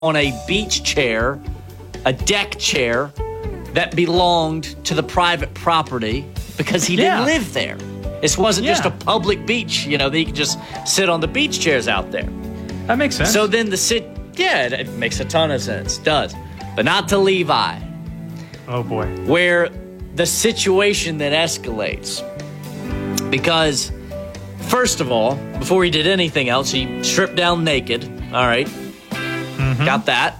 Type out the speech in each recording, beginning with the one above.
on a beach chair, a deck chair that belonged to the private property because he didn't live there. This wasn't just a public beach, that you could just sit on the beach chairs out there. That makes sense. So then it makes a ton of sense, does. But not to Levi. Oh, boy. Where the situation then escalates. Because, first of all, before he did anything else, he stripped down naked. All right. Mm-hmm. Got that.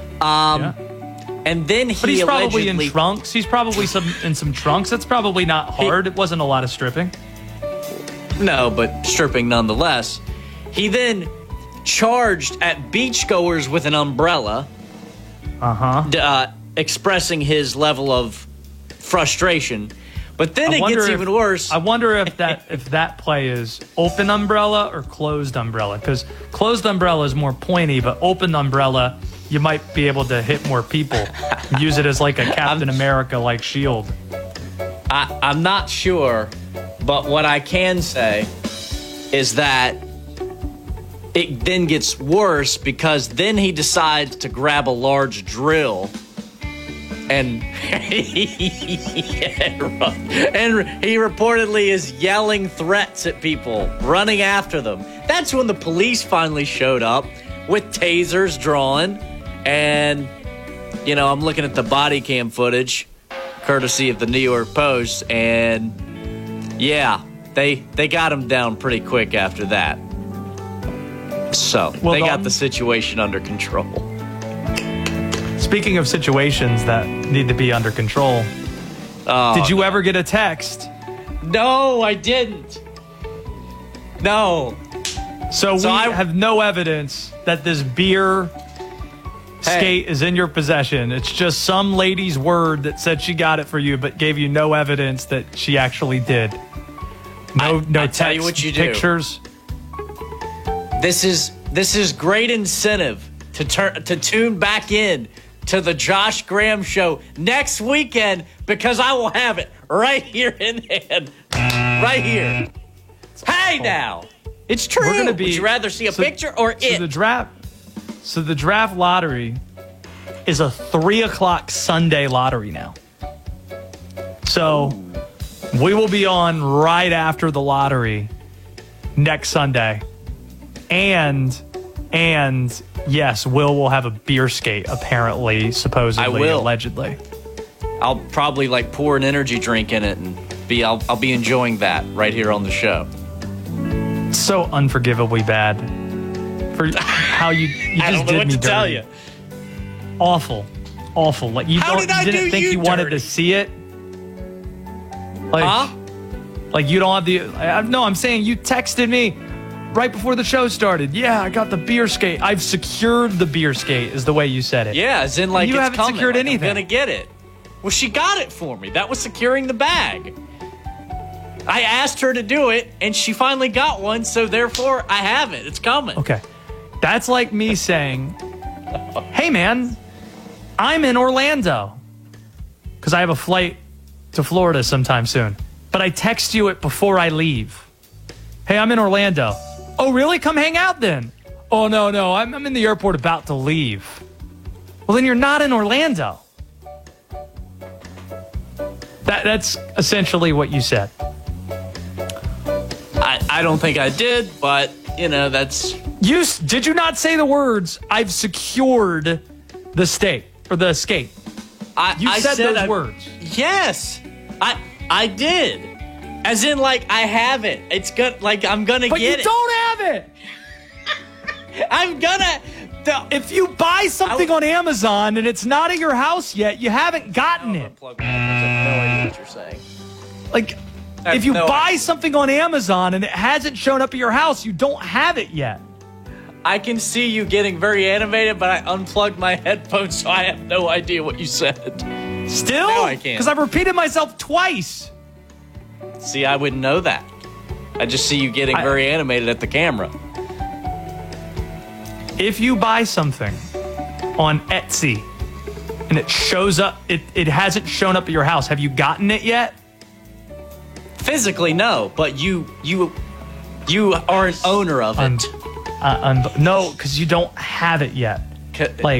And then But he's probably in trunks. He's probably in some trunks. That's probably not hard. It wasn't a lot of stripping. No, but stripping nonetheless. He then charged at beachgoers with an umbrella. Expressing his level of frustration. But then it gets even worse. I wonder if that play is open umbrella or closed umbrella. Because closed umbrella is more pointy, but open umbrella, you might be able to hit more people. Use it as like a Captain America-like shield. I'm not sure, but what I can say is that it then gets worse because then he decides to grab a large drill and he reportedly is yelling threats at people, running after them. That's when the police finally showed up with tasers drawn. And, I'm looking at the body cam footage, courtesy of the New York Post. And, they got him down pretty quick after that. So, they got the situation under control. Speaking of situations that need to be under control, did you ever get a text? No, I didn't. No. So I have no evidence that this beer skate is in your possession. It's just some lady's word that said she got it for you, but gave you no evidence that she actually did. No text, tell you what you pictures. This is great incentive to tune back in to the Josh Graham Show next weekend because I will have it right here in hand, right here. Hey, now it's true. Would you rather see a picture or it? So the draft lottery is a 3:00 Sunday lottery now. So we will be on right after the lottery next Sunday. And yes, Will have a beer skate, apparently, supposedly, allegedly. I'll probably pour an energy drink in it and I'll be enjoying that right here on the show. So unforgivably bad for how you just I don't know did what me to dirty. tell you. Awful. Like you didn't think you wanted to see it. Like you don't have the. No, I'm saying you texted me right before the show started. Yeah, I got the beer skate. I've secured the beer skate, is the way you said it. Yeah, as in you haven't coming. secured anything. I'm gonna get it. Well, she got it for me. That was securing the bag. I asked her to do it, and she finally got one, so therefore I have it. It's coming. Okay. That's like me saying, hey, man, I'm in Orlando because I have a flight to Florida sometime soon. But I text you it before I leave. Hey, I'm in Orlando. Oh, really? Come hang out then. Oh, no. I'm in the airport about to leave. Well, then you're not in Orlando. That's essentially what you said. I don't think I did, but, that's... Did you not say the words, I've secured the skate? You said those words. Yes, I did. As in, I have it. It's good. I'm gonna get it. But you don't have it. I'm gonna. If you buy something on Amazon and it's not at your house yet, you haven't gotten it. I have no idea what you're saying. If you buy something on Amazon and it hasn't shown up at your house, you don't have it yet. I can see you getting very animated, but I unplugged my headphones, so I have no idea what you said. Still? No, I can't. Because I've repeated myself twice. See, I wouldn't know that. I just see you getting very animated at the camera. If you buy something on Etsy and it shows up, it hasn't shown up at your house, have you gotten it yet? Physically, no, but you are an owner of it. No, because you don't have it yet. Like